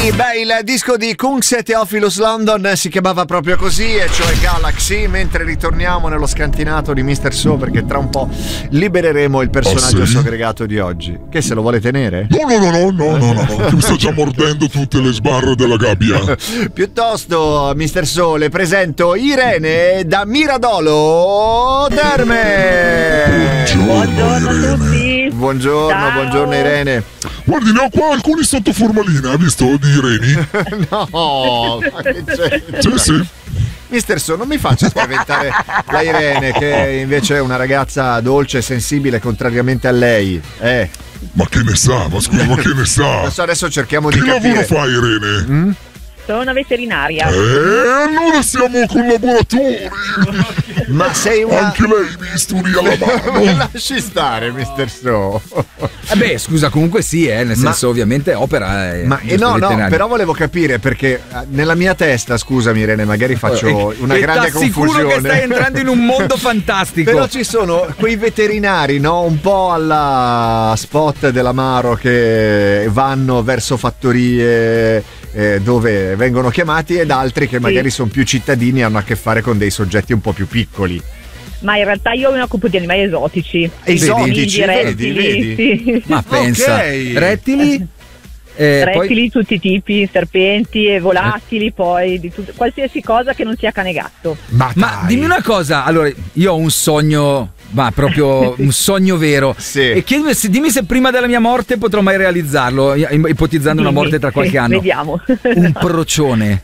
Beh, il disco di Kungs e Theophilus London si chiamava proprio così, e cioè Galaxy, mentre ritorniamo nello scantinato di Mr. So, perché tra un po' libereremo il personaggio segregato di oggi. Che se lo vuole tenere? No, mi sto già mordendo tutte le sbarre della gabbia. Piuttosto, Mr. So, le presento Irene da Miradolo Terme. Buongiorno a tutti. Buongiorno Irene. Guardi, ne ho qua alcuni sotto formalina, hai visto, di Irene? No, ma che c'è? Sì. Mister So, non mi faccia spaventare la Irene, che invece è una ragazza dolce e sensibile, contrariamente a lei. Ma che ne sa? Ma scusa, ma che ne sa? Adesso cerchiamo di capire. Che lavoro fa Irene? Sono una veterinaria. Allora siamo collaboratori. Ma sei una... Anche lei bisturi alla mano. Lasci stare, Mister So. Beh, scusa, comunque sì, nel senso, ovviamente opera. No, però volevo capire, perché nella mia testa, scusami Irene, magari faccio una grande confusione. Sicuro che stai entrando in un mondo fantastico. Però ci sono quei veterinari, no? Un po' alla Spot dell'Amaro, che vanno verso fattorie dove vengono chiamati, ed altri che magari sono più cittadini e hanno a che fare con dei soggetti un po' più piccoli. Ma in realtà io mi occupo di animali esotici. Esotici, rettili, sì. Ma pensa, rettili? Rettili di tutti i tipi, serpenti e volatili, poi di qualsiasi cosa che non sia cane gatto. Ma dimmi una cosa, allora io ho un sogno, ma proprio un sogno vero. Sì. E dimmi se prima della mia morte potrò mai realizzarlo, ipotizzando una morte tra qualche anno. Vediamo. Un procione.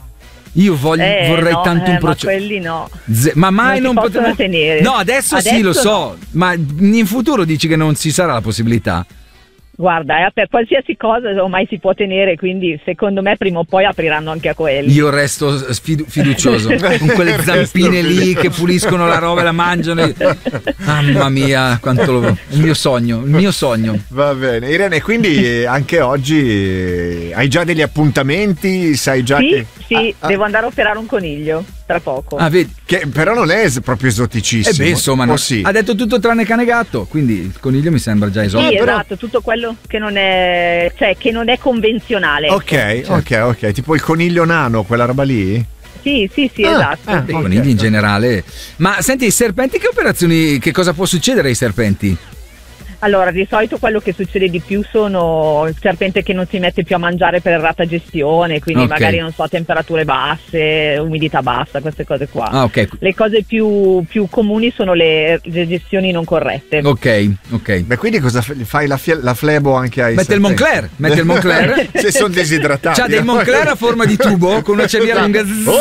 Io vorrei tanto un procione. Ma quelli no. Ma mai non potremo tenere. No, adesso sì, lo so, no. Ma in futuro dici che non ci sarà la possibilità? Guarda, per qualsiasi cosa ormai si può tenere, quindi secondo me prima o poi apriranno anche a quelli. Io resto fiducioso con quelle zampine lì che puliscono la roba e la mangiano. Mamma mia, quanto il mio sogno. Va bene, Irene, quindi anche oggi hai già degli appuntamenti? Sai già Sì, devo andare a operare un coniglio tra poco. Vedi. Che però non è proprio esoticissimo. Insomma, sì. Ha detto tutto tranne cane gatto, quindi il coniglio mi sembra già esotico. Sì, esatto, tutto quello che non è, che non è convenzionale. Ok, tipo il coniglio nano, quella roba lì? Sì, esatto. I conigli in generale. Ma senti, i serpenti, che cosa può succedere ai serpenti? Allora, di solito quello che succede di più sono il serpente che non si mette più a mangiare per errata gestione, quindi magari non so, temperature basse, umidità bassa, queste cose qua. Le cose più comuni sono le gestioni non corrette. Ok. Beh, quindi cosa fai la flebo anche ai Mette il Moncler. Se sono disidratati. C'ha dei Moncler a forma di tubo con una cerviera lunga.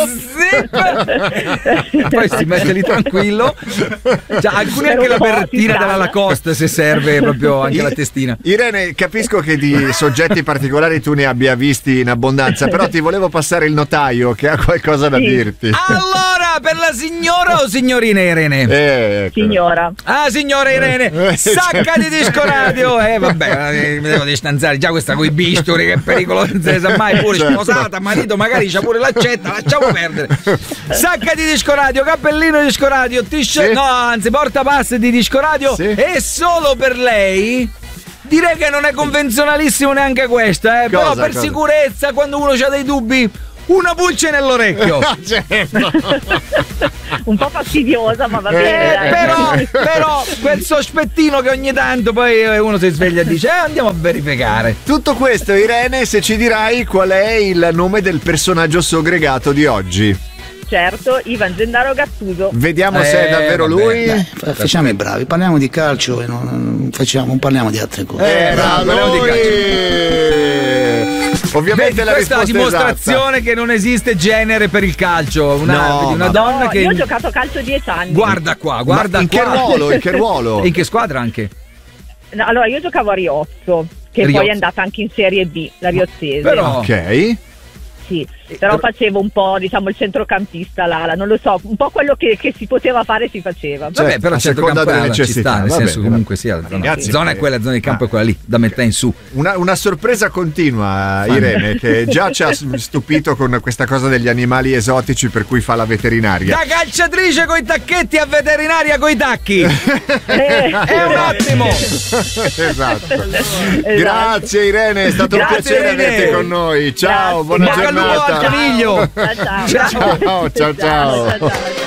Poi si mette lì tranquillo. Alcuni anche la berrettina della Lacoste, se serve proprio anche la testina. Irene, capisco che di soggetti particolari tu ne abbia visti in abbondanza, però ti volevo passare il notaio che ha qualcosa da dirti. Allora, per la signora o signorina Irene? Signora. Signora Irene, sacca di disco radio. Vabbè, mi devo distanziare già questa coi bisturi, che pericolo, non se ne sa mai, pure sposata, marito magari c'ha pure l'accetta, lasciamo perdere. Sacca di disco radio, cappellino di disco radio, t-shirt, portapass di disco radio, e solo per lei direi che non è convenzionalissimo neanche questa, però per sicurezza, quando uno ha dei dubbi, una pulce nell'orecchio. Un po' fastidiosa, ma va bene. Però quel sospettino che ogni tanto poi uno si sveglia e dice andiamo a verificare. Tutto questo, Irene, se ci dirai qual è il nome del personaggio segregato di oggi. Certo, Ivan Gennaro Gattuso. Vediamo se è davvero lui. Facciamo i bravi, parliamo di calcio e non parliamo di altre cose. Parliamo di calcio. Ovviamente la questa è la dimostrazione che non esiste genere per il calcio. Una donna che. Io ho giocato a calcio 10 anni. Guarda qua. In che ruolo? E in che squadra anche? No, allora io giocavo a Riozzo, che poi è andata anche in Serie B, la riozzese. Però. Ok. sì, però facevo un po', diciamo, il centrocampista là, non lo so, un po' quello che si poteva fare si faceva. Vabbè, però il centrocampo ci sta, nel senso comunque sia la zona è quella, la zona di campo è quella lì, da metà in su. Una sorpresa continua, Irene, che già ci ha stupito con questa cosa degli animali esotici per cui fa la veterinaria. Da calciatrice coi tacchetti a veterinaria coi tacchi. È un attimo. Esatto. Grazie Irene, è stato un piacere averti con noi. Ciao, buona giornata. Ciao. Ciao.